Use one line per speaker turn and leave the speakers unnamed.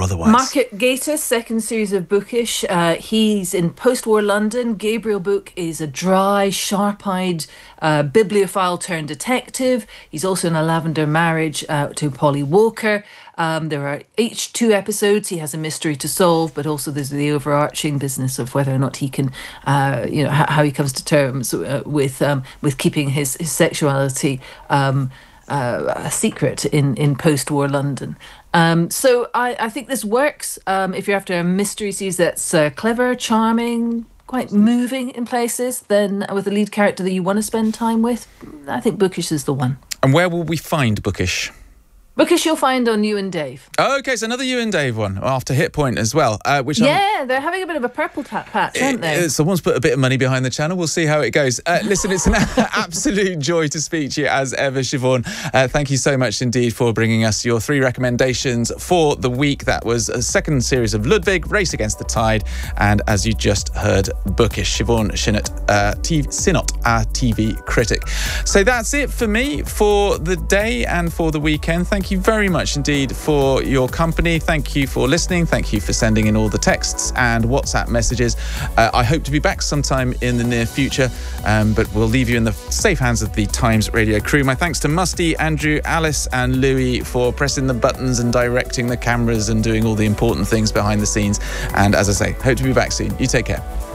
otherwise.
Market Gatiss, second series of Bookish. He's in post-war London. Gabriel Book is a dry, sharp-eyed bibliophile turned detective. He's also in A Lavender Marriage to Polly Walker. There are each 2 episodes. He has a mystery to solve, but also there's the overarching business of whether or not he can, how he comes to terms with keeping his sexuality a secret in post-war London. So I think this works if you're after a mystery series that's clever, charming, quite moving in places, then with a lead character that you want to spend time with, I think Bookish is the one.
And where will we find Bookish?
Bookish you'll find on You and Dave.
Oh, okay, so another You and Dave one after Hit Point as well.
They're having a bit of a purple patch, aren't they?
Someone's put a bit of money behind the channel. We'll see how it goes. Listen, it's an absolute joy to speak to you as ever, Siobhan. Thank you so much indeed for bringing us your 3 recommendations for the week. That was a second series of Ludwig, Race Against the Tide, and as you just heard, Bookish. Siobhan Sinnott, our TV critic. So that's it for me for the day and for the weekend. Thank you very much indeed for your company. Thank you for listening. Thank you for sending in all the texts and WhatsApp messages. I hope to be back sometime in the near future, but we'll leave you in the safe hands of the Times Radio crew. My thanks to Musty, Andrew, Alice and Louis for pressing the buttons and directing the cameras and doing all the important things behind the scenes. And as I say, hope to be back soon. You take care.